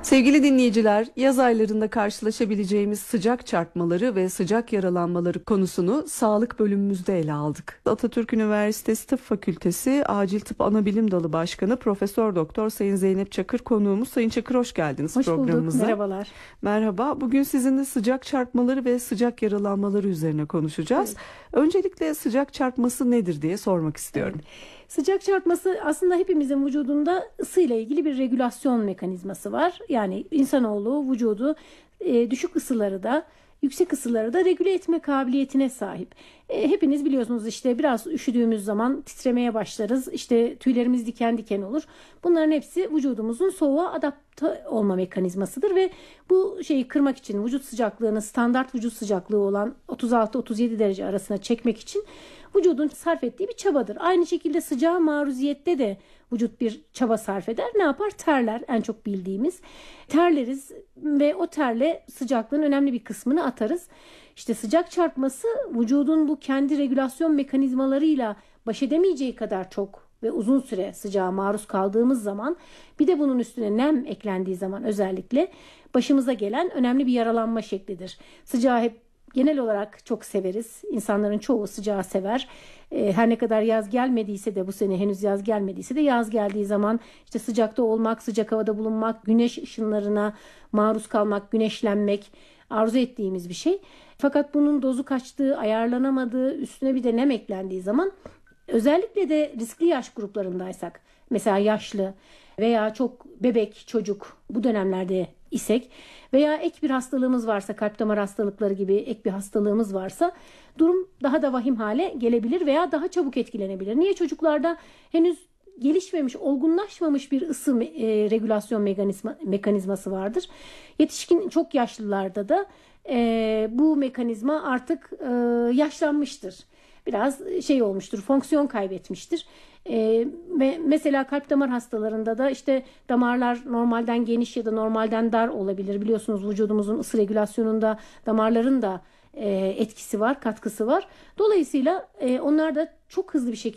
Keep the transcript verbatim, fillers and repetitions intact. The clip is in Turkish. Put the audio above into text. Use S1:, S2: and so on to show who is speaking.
S1: Sevgili dinleyiciler, yaz aylarında karşılaşabileceğimiz sıcak çarpmaları ve sıcak yaralanmaları konusunu sağlık bölümümüzde ele aldık. Atatürk Üniversitesi Tıp Fakültesi Acil Tıp Anabilim Dalı Başkanı Profesör Doktor Sayın Zeynep Çakır konuğumuz. Sayın Çakır, hoş geldiniz
S2: hoş
S1: programımıza.
S2: Hoş bulduk, merhabalar.
S1: Merhaba, bugün sizinle sıcak çarpmaları ve sıcak yaralanmaları üzerine konuşacağız. Evet. Öncelikle sıcak çarpması nedir diye sormak istiyorum.
S2: Evet. Sıcak çarpması aslında hepimizin vücudunda ısıyla ilgili bir regülasyon mekanizması var. Yani insanoğlu vücudu e, düşük ısıları da yüksek ısıları da regüle etme kabiliyetine sahip. E, hepiniz biliyorsunuz işte biraz üşüdüğümüz zaman titremeye başlarız. İşte tüylerimiz diken diken olur. Bunların hepsi vücudumuzun soğuğa adapte olma mekanizmasıdır ve bu şeyi kırmak için vücut sıcaklığını standart vücut sıcaklığı olan otuz altı otuz yedi derece arasına çekmek için vücudun sarf ettiği bir çabadır. Aynı şekilde sıcağa maruziyette de vücut bir çaba sarf eder. Ne yapar? Terler, en çok bildiğimiz. Terleriz ve o terle sıcaklığın önemli bir kısmını atarız. İşte sıcak çarpması vücudun bu kendi regülasyon mekanizmalarıyla baş edemeyeceği kadar çok ve uzun süre sıcağa maruz kaldığımız zaman, bir de bunun üstüne nem eklendiği zaman özellikle başımıza gelen önemli bir yaralanma şeklidir. Sıcağı hep genel olarak çok severiz. İnsanların çoğu sıcağı sever. Her ne kadar yaz gelmediyse de, bu sene henüz yaz gelmediyse de, yaz geldiği zaman işte sıcakta olmak, sıcak havada bulunmak, güneş ışınlarına maruz kalmak, güneşlenmek arzu ettiğimiz bir şey. Fakat bunun dozu kaçtığı, ayarlanamadığı, üstüne bir de nem eklendiği zaman, özellikle de riskli yaş gruplarındaysak, mesela yaşlı veya çok bebek, çocuk bu dönemlerde isek veya ek bir hastalığımız varsa, kalp damar hastalıkları gibi ek bir hastalığımız varsa durum daha da vahim hale gelebilir veya daha çabuk etkilenebilir. Niye? Çocuklarda henüz gelişmemiş, olgunlaşmamış bir ısı e, regülasyon mekanizma, mekanizması vardır. Yetişkin çok yaşlılarda da e, bu mekanizma artık e, yaşlanmıştır. Biraz şey olmuştur, fonksiyon kaybetmiştir. Ee, ve mesela kalp damar hastalarında da işte damarlar normalden geniş ya da normalden dar olabilir. Biliyorsunuz vücudumuzun ısı regülasyonunda damarların da e, etkisi var, katkısı var. Dolayısıyla e, onlar da çok hızlı bir şekilde